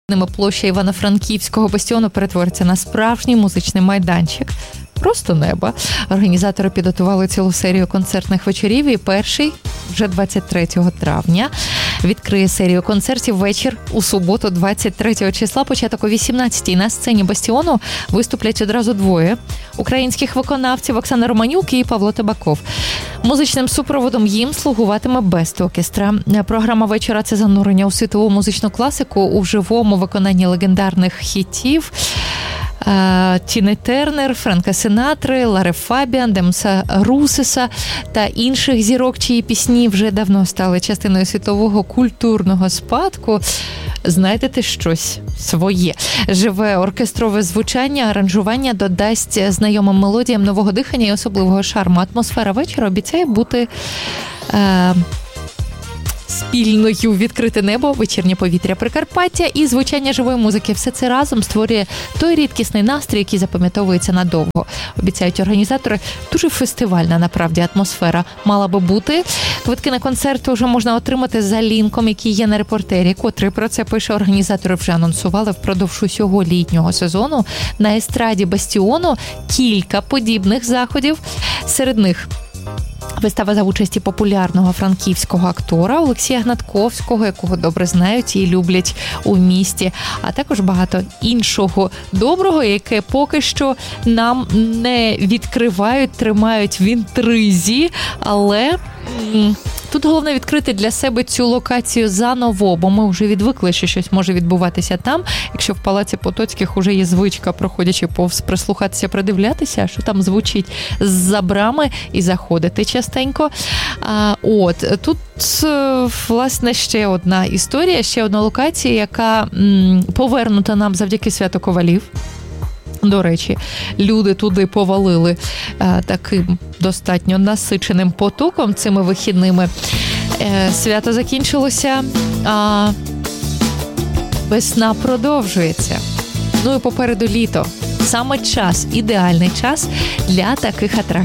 Площа Івано-Франківського бастіону перетвориться на справжній музичний майданчик. Просто небо. Організатори підготували цілу серію концертних вечорів, і перший вже 23 травня відкриє серію концертів вечір у суботу 23 числа, початок о 18-й. На сцені бастіону виступлять одразу двоє українських виконавців: Оксана Романюк і Павло Табаков. Музичним супроводом їм слугуватиме Best Orchestra. Програма вечора – це занурення у світову музичну класику у живому виконанні легендарних хітів Тіни Тернер, Френка Синатри, Лари Фабіан, Демса Русеса та інших зірок, чиї пісні вже давно стали частиною світового культурного спадку. Знайдете щось своє. Живе оркестрове звучання, аранжування додасть знайомим мелодіям нового дихання і особливого шарму. Атмосфера вечора обіцяє бути спільною: відкрите небо, вечірнє повітря Прикарпаття і звучання живої музики. Все це разом створює той рідкісний настрій, який запам'ятовується надовго. Обіцяють організатори. Дуже фестивальна, направді, атмосфера мала би бути. Квитки на концерти вже можна отримати за лінком, який є на Репортері, котрий про це пише. Організатори вже анонсували впродовж усього літнього сезону на естраді бастіону кілька подібних заходів. Серед них вистава за участі популярного франківського актора Олексія Гнатковського, якого добре знають і люблять у місті, а також багато іншого доброго, яке поки що нам не відкривають, тримають в інтризі, але тут головне відкрити для себе цю локацію заново, бо ми вже відвикли, що щось може відбуватися там. Якщо в Палаці Потоцьких уже є звичка, проходячи повз, прислухатися, придивлятися, що там звучить з-за брами, і заходити частенько. Тут, власне, ще одна історія, ще одна локація, яка повернута нам завдяки Святу Ковалів. До речі, люди туди повалили таким достатньо насиченим потоком цими вихідними. Свято закінчилося, а весна продовжується. Ну і попереду літо. Саме час, ідеальний час для таких атракцій.